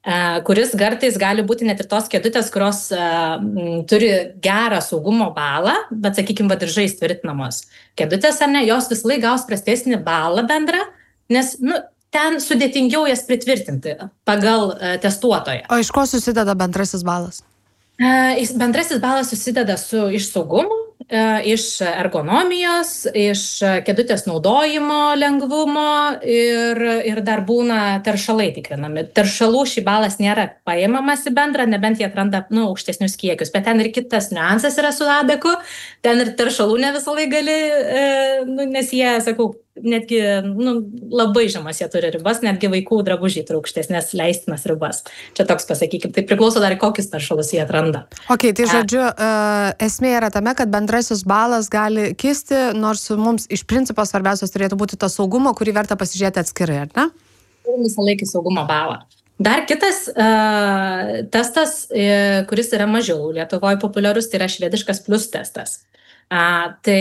kuris kartais gali būti net ir tos kėdutės, kurios turi gerą saugumo balą, bet, sakykime, diržais tvirtinamos kėdutės, ar ne, jos vis laik gaus prastesnį balą bendrą, nes, ten sudėtingiau jas pritvirtinti pagal testuotoją. O iš ko susideda bendrasis balas? Bendrasis balas susideda iš saugumo, iš ergonomijos, iš kėdutės naudojimo lengvumo ir dar būna teršalai tikrinami. Teršalų šį balas nėra paimamas į bendrą, nebent jie atranda aukštesnius kiekius, bet ten ir kitas niuansas yra su adeku, ten ir teršalų ne visą laiką gali, nes jie, sakau, netgi labai žemas jie turi ribas, netgi vaikų drabužiai turi aukštesnės leistinas ribas. Čia toks pasakykim, tai priklauso dar kokius taršalus jie atranda. Ok, tai žodžiu, esmė yra tame, kad bendrasis balas gali kisti, nors mums iš principo svarbiausias turėtų būti to saugumo, kurį verta pasižiūrėti atskirai, ar ne? Visą laikį saugumo balą. Dar kitas testas, kuris yra mažiau Lietuvoje populiarus, tai yra švediškas plus testas. Tai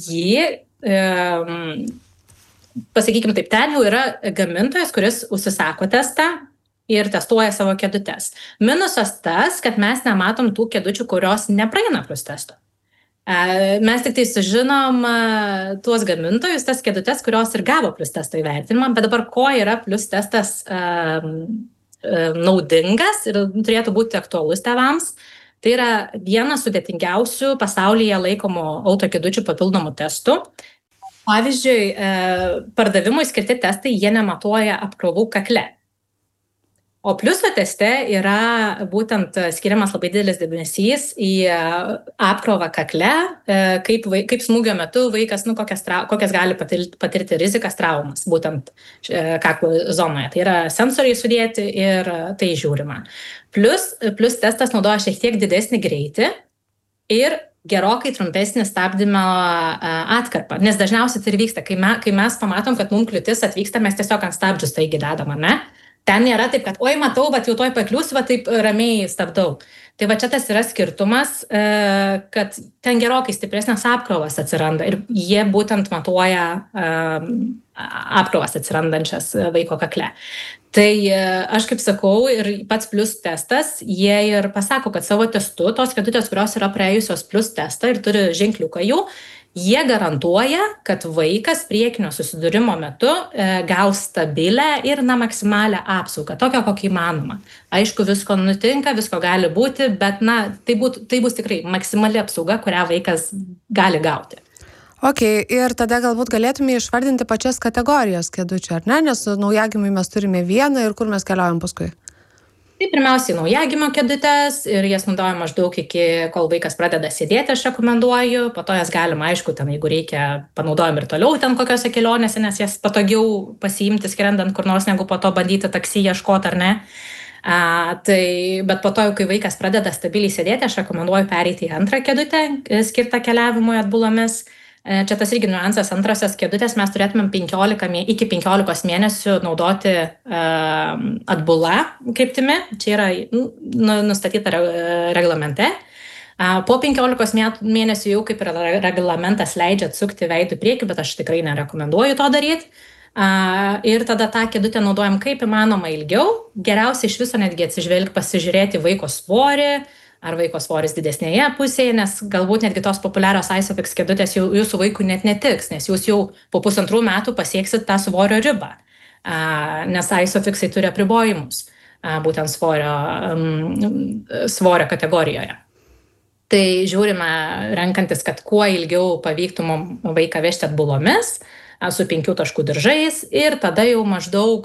jį pasakykime taip, ten jau yra gamintojas, kuris užsisako testą ir testuoja savo kėdutes. Minusas tas, kad mes nematom tų kėdučių, kurios nepraeina plus testo. Mes tik tai sužinom tuos gamintojus, tas kėdutes, kurios ir gavo plus testo įvertinimą, bet dabar ko yra plus testas naudingas ir turėtų būti aktualus tėvams, tai yra vienas sudėtingiausių pasaulyje laikomų autokėdučių papildomų testų. Pavyzdžiui, pardavimui skirti testai, jie nematuoja apkrovų kakle. O pliuso teste yra būtent skiriamas labai didelis dėmesys į apkrovą kakle, kaip smūgio metu vaikas, kokias gali patirti rizikas traumas, būtent kaklo zonoje. Tai yra sensoriai sudėti ir tai žiūrima. Plus testas naudoja šiek tiek didesnį greitį ir gerokai trumpesnį stabdymo atkarpą, nes dažniausiai tai ir vyksta, kai mes pamatom, kad mums kliūtis atvyksta, mes tiesiog ant stabdžių staigiai dedam, ne? Ten nėra taip, kad, oi, matau, bet jau toj pakliūsiu, taip ramiai stabdau. Tai va čia tas yra skirtumas, kad ten gerokai stipresnės apkrovas atsiranda ir jie būtent matuoja apkrovas atsirandančias vaiko kakle. Tai aš kaip sakau, ir pats plus testas, jie ir pasako, kad savo testu tos kėdutės, kurios yra praėjusios plus testą ir turi ženkliuką jų, jie garantuoja, kad vaikas priekinio susidūrimo metu gaus stabilę ir maksimalią apsaugą, tokią kokį įmanoma. Aišku, visko nutinka, visko gali būti, bet tai bus tikrai maksimali apsauga, kurią vaikas gali gauti. Ok, ir tada galbūt galėtume išvardinti pačias kategorijas kėdučių, ar ne? Nes naujagimiui mes turime vieną ir kur mes keliaujam paskui? Tai pirmiausiai naujagimio kėdutės ir jas naudojam maždaug iki, kol vaikas pradeda sėdėti, aš rekomenduoju, po to jas galima, aišku, ten, jeigu reikia, panaudojam ir toliau ten kokiose kelionėse, nes jas patogiau pasiimti skrendant kur nors, negu po to bandyti taksi ieškoti, ar ne. Bet po to, kai vaikas pradeda stabiliai sėdėti, aš rekomenduoju pereiti į antrą kėdutę, skirtą keliavimui atbulomis. Čia tas irgi niuansas, antrosios kėdutės mes turėtumėm iki 15 mėnesių naudoti atbula kryptimi, čia yra nustatyta reglamente. Po 15 mėnesių jau kaip ir reglamentas leidžia atsukti veidų priekį, bet aš tikrai nerekomenduoju to daryti. Ir tada tą kėdutę naudojam kaip įmanoma ilgiau, geriausia iš viso netgi pasižiūrėti vaiko svorį, ar vaiko svoris didesnėje pusėje, nes galbūt netgi tos populiarios Isofix kėdutės jūsų vaikui net netiks, nes jūs jau po 1,5 metų pasieksit tą svorio ribą, nes Isofixai turi apribojimus būtent svorio kategorijoje. Tai žiūrime, renkantis, kad kuo ilgiau pavyktų mums vaiką vežti atbulomis, su 5 taškų diržais ir tada jau maždaug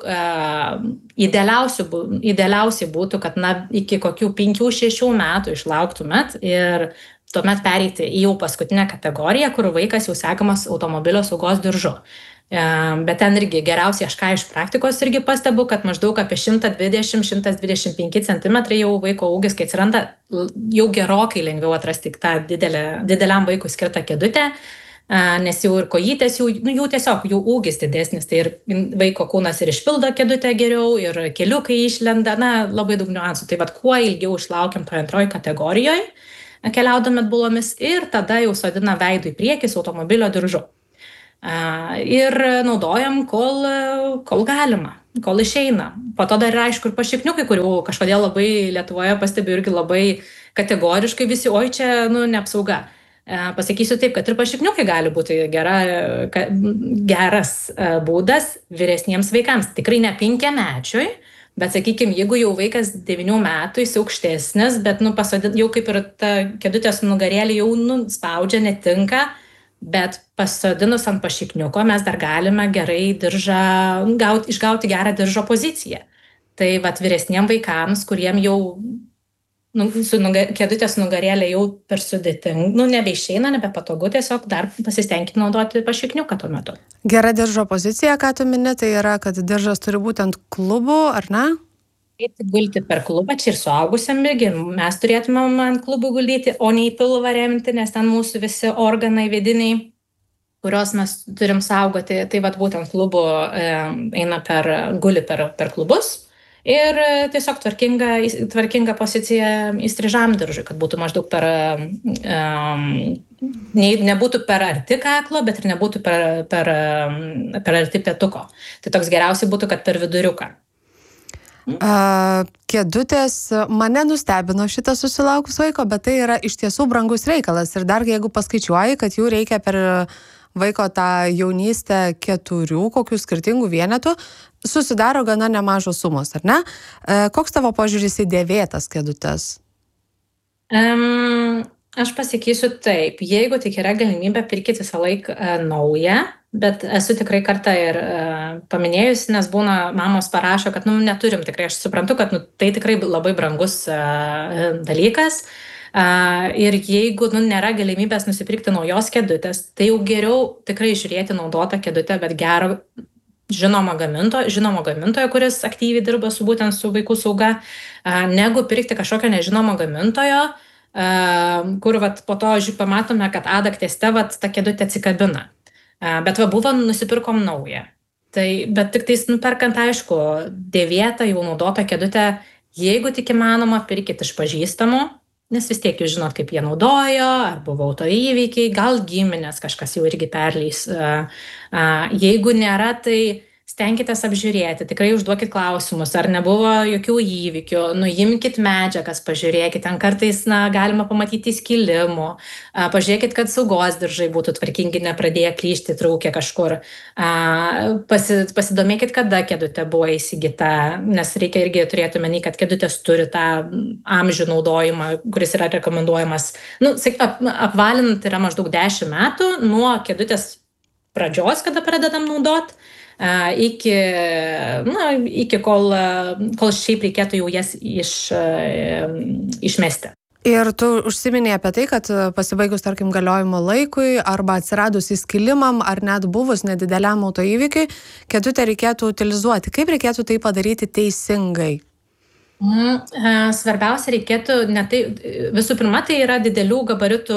idealiausiai būtų, kad iki kokių 5-6 metų išlauktumėt ir tuomet pereiti į jau paskutinę kategoriją, kur vaikas jau sekamas automobilio saugos diržu. Bet ten irgi geriausiai, aš ką iš praktikos irgi pastebu, kad maždaug apie 120-125 cm jau vaiko ūgis, kai atsiranda, jau gerokai lengviau atrasti tą dideliam vaikui skirtą kėdutę, nes jau ir kojytės, jau tiesiog jų ūgis didesnis, tai ir vaiko kūnas ir išpildo kėdutę geriau, ir keliukai išlenda, labai daug niuansų. Tai kuo ilgiau išlaukiam toje antroje kategorijoje, keliaudami atbulomis, ir tada jau sodina veidų į priekį su automobilio diržu. Ir naudojam, kol galima, kol išeina. Po to dar yra, aišku, ir pašikniukai, kurių kažkodėl labai Lietuvoje pastebiu irgi labai kategoriškai visi, oi čia, neapsauga. Pasakysiu taip, kad ir pašikniukai gali būti geras būdas vyresniems vaikams. Tikrai ne 5-mečiui, bet, sakykime, jeigu jau vaikas 9 metų, jis aukštesnis, bet jau kaip ir ta kėdutės nugarėlė jau spaudžia, netinka, bet pasodinus ant pašikniuko mes dar galime gerai išgauti gerą diržo poziciją. Tai vyresniem vaikams, kuriem jau su kėdutės nugarėlė jau per sudėtinga, nebeišeina, nebepatogu, tiesiog dar pasistengti naudoti pašikniuką tuo metu. Gera diržo pozicija, ką tu mini, tai yra, kad diržas turi būti ant klubų, ar ne? Gulti per klubą, čia ir suaugusiam irgi. Mes turėtumėm ant klubų guldyti, o ne į pilvą remti, nes ten mūsų visi organai vidiniai, kuriuos mes turim saugoti, tai būtent klubų guli per klubus. Ir tiesiog tvarkinga pozicija įstrižam diržui, kad būtų maždaug nebūtų per arti kaklo, bet ir nebūtų per arti pėtuko. Tai toks geriausiai būtų, kad per viduriuką. Kėdutės mane nustebino šitą susilaukus vaiko, bet tai yra iš tiesų brangus reikalas. Ir dar jeigu paskaičiuoji, kad jų reikia per vaiko tą jaunystę 4 kokių skirtingų vienetų, susidaro gana nemažos sumos, ar ne? Koks tavo požiūris į dėvėtas kėdutės? Aš pasakysiu taip, jeigu tik yra galimybė, pirkit visą laiką naują, bet esu tikrai kartą ir paminėjusi, nes būna mamos parašo, kad neturim tikrai, aš suprantu, kad tai tikrai labai brangus dalykas. Ir jeigu nėra galimybės nusipirkti naujos kėdutės, tai jau geriau tikrai žiūrėti naudotą kėdutę, bet gerą žinomo gamintojo, kuris aktyviai dirba būtent su vaikų sauga, negu pirkti kažkokio nežinomo gamintojo, kur po to pamatome, kad adak teste ta kėdutė atsikabina. Bet nusipirkom naują. Bet tik tais nuperkant, aišku, dėvėtą, jau naudotą kėdutę, jeigu tik įmanoma, pirkit iš pažįstamų, nes vis tiek jūs žinot, kaip jie naudojo, ar buvo autoįvykiai, gal giminės kažkas jau irgi perleis. Jeigu nėra, tai stenkitės apžiūrėti, tikrai užduokit klausimus, ar nebuvo jokių įvykių, nuimkit medžiagas, pažiūrėkit, ten kartais galima pamatyti skilimų, pažiūrėkit, kad saugos diržai būtų tvarkingi, nepradėję plyšti, traukę kažkur, pasidomėkit, kada kėdutė buvo įsigyta, nes reikia irgi turėti omeny, kad kėdutės turi tą amžių naudojimą, kuris yra rekomenduojamas, apvalinant yra maždaug 10 metų nuo kėdutės pradžios, kada pradedam naudot, iki kol šiaip reikėtų jau jas išmesti. Ir tu užsiminei apie tai, kad pasibaigus, tarkim, galiojimo laikui arba atsiradus įskilimam ar net buvus nedideliam autoįvykiui, kėdutę reikėtų utilizuoti. Kaip reikėtų tai padaryti teisingai? Svarbiausia reikėtų, visų pirma, tai yra didelių gabaritų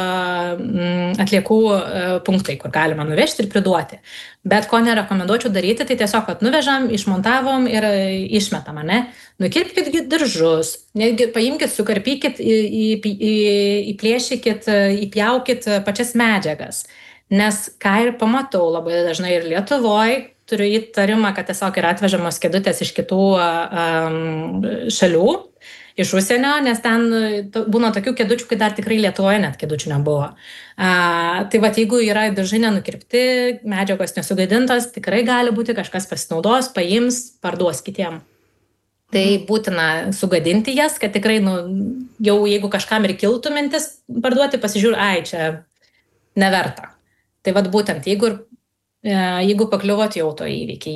atliekų punktai, kur galima nuvežti ir priduoti. Bet ko nerekomenduočiau daryti, tai tiesiog, kad nuvežam, išmontavom ir išmetam, ne? Nukirpkit diržus, netgi paimkit, sukarpykit, įplėšykit, įpjaukit pačias medžiagas. Nes ką ir pamatau labai dažnai ir Lietuvoje, turiu įtarimą, kad tiesiog yra atvežamos kėdutės iš kitų šalių, iš užsienio, nes ten būna tokių kėdučių, kai dar tikrai Lietuvoje net kėdučių nebuvo. Tai jeigu yra diržai nenukirpti, medžiagos nesugadintos, tikrai gali būti kažkas pasinaudos, paims, parduos kitiem. Tai būtina sugadinti jas, kad tikrai, jau jeigu kažkam ir kiltų mintis parduoti, pasižiūrė, čia neverta. Tai būtent, jeigu pakliuvot jau to įvykį,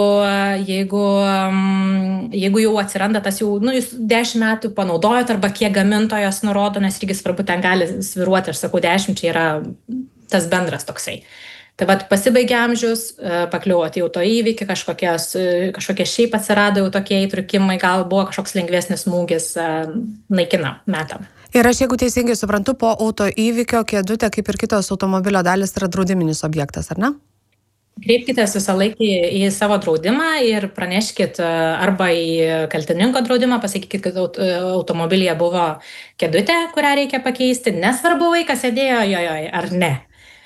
jeigu jau atsiranda tas jau, jūs 10 metų panaudojot arba kiek gamintojas nurodo, nes irgi svarbu, ten gali sviruoti, aš sakau 10, čia yra tas bendras toksai. Tai pasibaigė amžius, pakliuvot jau to įvykį, kažkokie šiaip atsirado jau tokie įtrūkimai, gal buvo kažkoks lengvesnis smūgis, naikina metam. Ir aš, jeigu teisingai suprantu, po auto įvykio kėdutė, kaip ir kitos automobilio dalis, yra draudiminis objektas, ar ne? Kreipkitės visą laiką į savo draudimą ir praneškit arba į kaltininko draudimą, pasakykit, kad automobilyje buvo kėdutė, kurią reikia pakeisti, nesvarbu vaikas sėdėjo joje ar ne.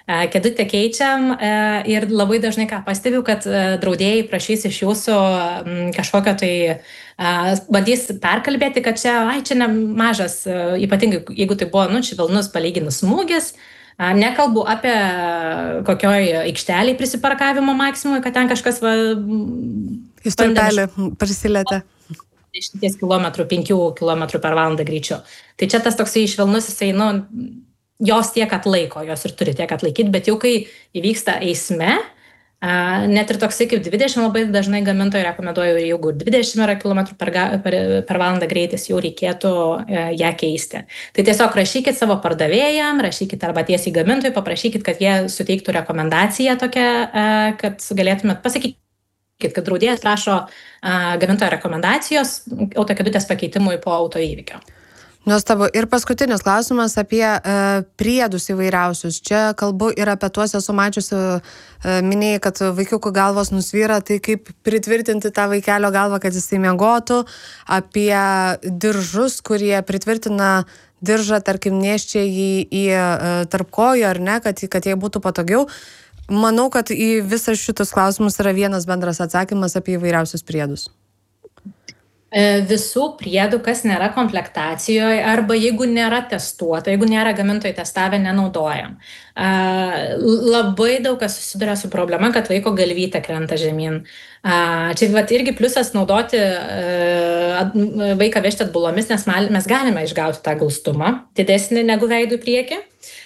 kėdutę keičiam ir labai dažnai ką pastebiu, kad draudėjai prašys iš jūsų kažkokio tai bandys perkalbėti, kad čia ne mažas, ypatingai jeigu tai buvo švelnus palyginus smūgis. Nekalbu apie kokioj aikštelėj prisiparkavimo maksimui, kad ten kažkas į stulpelį prisilietė. 10 km, 5 km per valandą greičiu. Tai čia tas toksai švelnus, jisai, jos tiek atlaiko, jos ir turi tiek atlaikyti, bet jau kai įvyksta eisme, net ir toksai kaip 20 labai dažnai gamintojai rekomenduoja, jeigu 20 km per valandą greitis, jau reikėtų ją keisti. Tai tiesiog rašykit savo pardavėjam, rašykit arba tiesiai gamintojui, paprašykit, kad jie suteiktų rekomendaciją tokią, kad galėtumėt pasakyti, kad draudėjas prašo gamintojo rekomendacijos autokėdutės pakeitimui po autoįvykio. Nuostabu. Ir paskutinis klausimas apie priedus įvairiausius. Čia kalbu ir apie tuos esu mačiusi, minėjai, kad vaikiukų galvos nusvyra, tai kaip pritvirtinti tą vaikelio galvą, kad jisai miegotų, apie diržus, kurie pritvirtina diržą, tarkim, neščia jį į tarp kojų, ar ne, kad jai būtų patogiau. Manau, kad į visus šitus klausimus yra vienas bendras atsakymas apie įvairiausius priedus. Visų priedų, kas nėra komplektacijoje, arba jeigu nėra testuota, jeigu nėra gamintojai testavę, nenaudojam. Labai daug kas susiduria su problema, kad vaiko galvytė krenta žemyn. Čia irgi pliusas naudoti vaiką vežti atbulomis, nes mes galime išgauti tą glaustumą, didesnį negu veidų į priekį.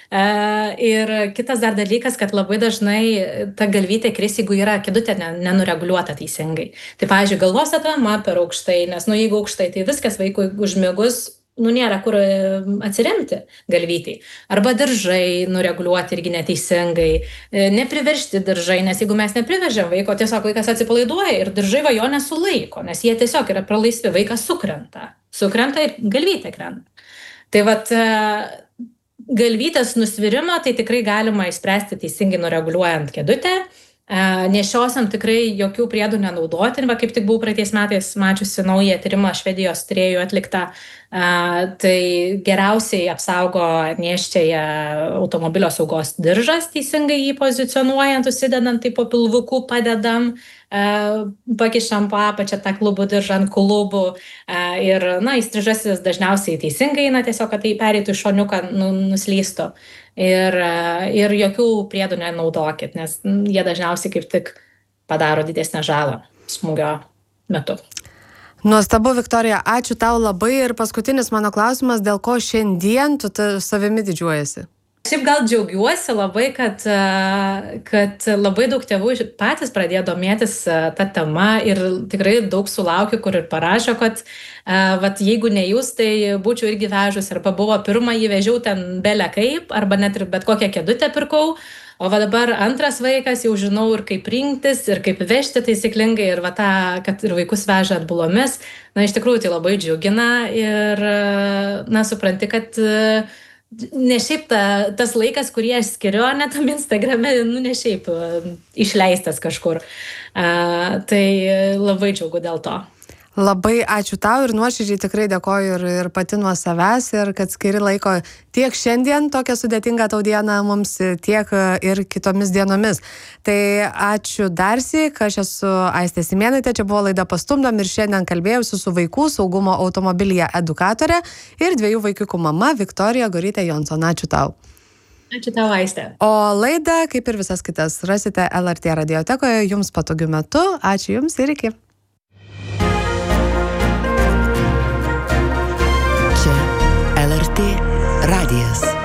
Ir kitas dar dalykas, kad labai dažnai ta galvytė kris, jeigu yra kėdutė nenureguliuota teisingai. Tai, pavyzdžiui, galvos atrama per aukštai, nes jeigu aukštai, tai viskas vaikui užmigus, nėra kur atsiremti galvytei. Arba diržai nureguliuoti irgi neteisingai, nepriveršti diržai, nes jeigu mes nepriveržiam vaiko, tiesiog vaikas atsipalaiduoja ir diržai jo nesulaiko, nes jie tiesiog yra pralaisvi, vaikas sukrenta ir galvytė krenta. Tai galvytės nusvirimą tai tikrai galima išspręsti teisingai nureguliuojant kėdutę. Nešiosiam tikrai jokių priedų nenaudoti. Kaip tik buvau praeitais metais mačiusi naują tyrimą Švedijos tyrėjų atliktą. Tai geriausiai apsaugo nėščiąją automobilio saugos diržas, teisingai jį pozicionuojant, susidedant, tai po pilvuku padedam, pakišam po apačią tą klubų diržą ant klubų ir, įstrižasis dažniausiai teisingai, tiesiog, kad tai pereitų į šoniuką, nuslystų. Ir jokių priedų nenaudokit, nes jie dažniausiai kaip tik padaro didesnę žalą smūgio metu. Nuostabu, Viktorija, ačiū tau labai ir paskutinis mano klausimas, dėl ko šiandien tu savimi didžiuojasi? Šiaip gal džiaugiuosi labai, kad labai daug tėvų patys pradėjo domėtis tą temą ir tikrai daug sulaukiu, kur ir parašo, kad jeigu ne jūs, tai būčiau irgi vežus, arba buvo pirmąjį vežiau ten bele kaip, arba net ir bet kokią kėdutę pirkau, o dabar antras vaikas, jau žinau ir kaip rinktis, ir kaip vežti taisyklingai, ir kad ir vaikus veža atbulomis. Iš tikrųjų tai labai džiugina ir, supranti, kad ne šiaip tas laikas, kurį aš skiriu, net tam Instagrame, ne šiaip išleistas kažkur. Tai labai džiaugu dėl to. Labai ačiū tau ir nuoširdžiai tikrai dėkoju ir pati nuo savęs, ir kad skiri laiko tiek šiandien tokią sudėtingą tau dieną mums, tiek ir kitomis dienomis. Tai ačiū darsyk, aš esu Aistė Simėnaitė, čia buvo laida Pastumdom ir šiandien kalbėjausi su vaikų saugumo automobilyje edukatorė ir 2 vaikiukų mama Viktorija Gorytė Jonson. Ačiū tau. Ačiū tau, Aistė. O laidą, kaip ir visas kitas, rasite LRT radiotekoje jums patogiu metu. Ačiū jums ir iki. LRT radijas.